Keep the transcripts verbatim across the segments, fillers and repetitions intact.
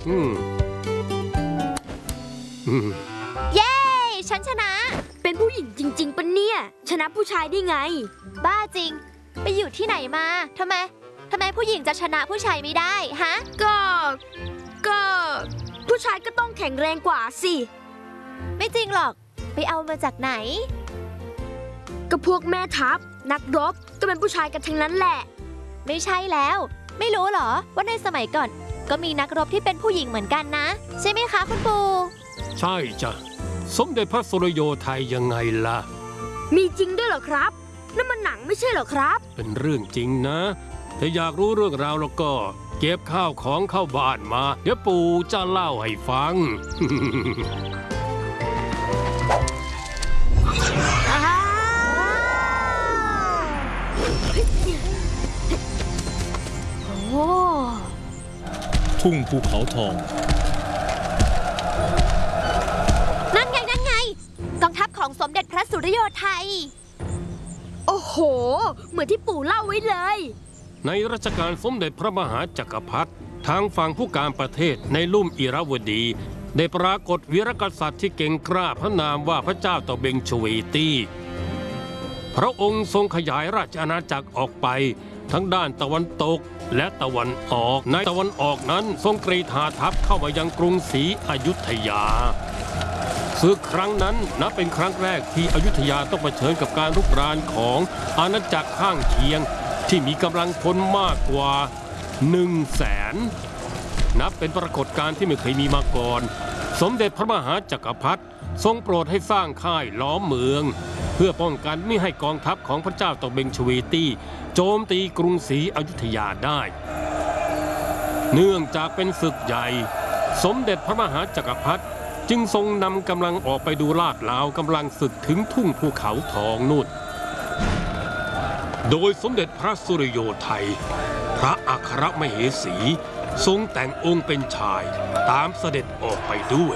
อืมอืมเย้ฉันชนะเป็นผู้หญิงจริงๆปะเนี่ยชนะผู้ชายได้ไงบ้าจริงไปอยู่ที่ไหนมาทำไมทำไมผู้หญิงจะชนะผู้ชายไม่ได้ฮะก็ก็ผู้ชายก็ต้องแข็งแรงกว่าสิไม่จริงหรอกไปเอามาจากไหนก็พวกแม่ทัพนักรบก็เป็นผู้ชายกันทั้งนั้นแหละไม่ใช่แล้วไม่รู้เหรอว่าในสมัยก่อนก็มีนักรบที่เป็นผู้หญิงเหมือนกันนะใช่ไหมคะคุณปู่ใช่จ้ะสมเด็จพระสุริโยไทยยังไงล่ะมีจริงด้วยเหรอครับนั่นมันหนังไม่ใช่เหรอครับเป็นเรื่องจริงนะถ้าอยากรู้เรื่องราวแล้วก็เก็บข้าวของเข้าบ้านมาเดี๋ยวปู่จะเล่าให้ฟังโอ้ทุ่งภูเขาทองนั่นไงนั่นไงกองทัพของสมเด็จพระสุริโยไทยโอ้โหเหมือนที่ปู่เล่าไว้เลยในรัชกาลสมเด็จพระมหาจักรพรรดิทางฝั่งผู้การประเทศในลุ่มอิระวดีได้ปรากฏวีรกษัตริย์ที่เก่งกล้าพระนามว่าพระเจ้าตะเบงชเวตีพระองค์ทรงขยายราชอาณาจักรออกไปทั้งด้านตะวันตกและตะวันออกในตะวันออกนั้นทรงกรีธาทัพเข้ามายังกรุงศรีอยุธยาศึกครั้งนั้นนับเป็นครั้งแรกที่อยุธยาต้องเผชิญกับการรุกรานของอาณาจักรข้างเคียงที่มีกำลังพลมากกว่าหนึ่งแสนนับเป็นปรากฏการณ์ที่ไม่เคยมีมาก่อนสมเด็จพระมหาจักรพรรดิทรงโปรดให้สร้างค่ายล้อมเมืองเพื่อป้องกันไม่ให้กองทัพของพระเจ้าตะเบงชเวตีโจมตีกรุงศรีอยุธยาได้เนื่องจากเป็นศึกใหญ่สมเด็จพระมหาจักรพรรดิจึงทรงนำกำลังออกไปดูลาดลาวกำลังศึกถึงทุ่งภูเขาทองนู่นโดยสมเด็จพระสุริโยไทยพระอัครมเหสีทรงแต่งองค์เป็นชายตามเสด็จออกไปด้วย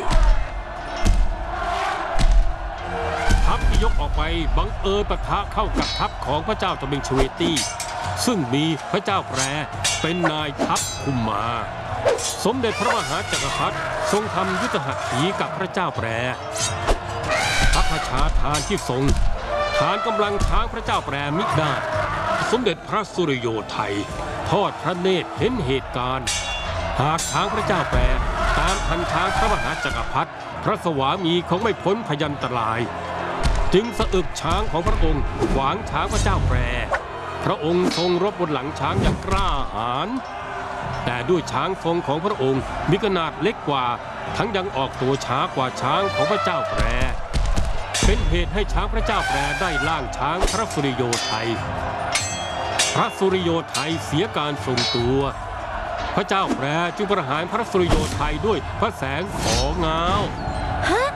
ทัพที่ยกออกไปบังเอิญปะทะเข้ากับทัพของพระเจ้าตะเบงชเวตีซึ่งมีพระเจ้าแปรเป็นนายทัพคุมมาสมเด็จพระมหาจักรพรรดิทรงทำยุทธหัตถีกับพระเจ้าแปรพระราชาทานที่ทรงฐานกำลังช้างพระเจ้าแปรมิได้สมเด็จพระสุริโยไทยทอดพระเนตรเห็นเหตุการณ์หากช้างพระเจ้าแปรตามทันช้างพระมหาจักรพรรดิพระสวามีคงไม่พ้นพยันตรายจึงสะอึกช้างของพระองค์ขวางช้างพระเจ้าแปรพระองค์ทรงรบบนหลังช้างอย่างกล้าหาญแต่ด้วยช้างทรงของพระองค์มีขนาดเล็กกว่าทั้งยังออกตัวช้ากว่าช้างของพระเจ้าแปรเป็นเหตุให้ช้างพระเจ้าแปรได้ล่างช้างพระสุริโยไทยพระสุริโยไทยเสียการทรงตัวพระเจ้าแปรจึงประหารพระสุริโยไทยด้วยพระแสงของเงาฮะ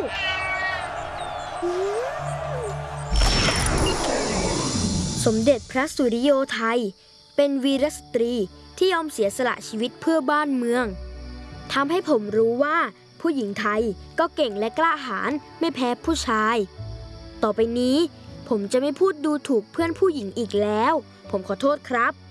สมเด็จพระสุริโยไทยเป็นวีรสตรีที่ยอมเสียสละชีวิตเพื่อบ้านเมืองทำให้ผมรู้ว่าผู้หญิงไทยก็เก่งและกล้าหาญไม่แพ้ผู้ชายต่อไปนี้ผมจะไม่พูดดูถูกเพื่อนผู้หญิงอีกแล้วผมขอโทษครับ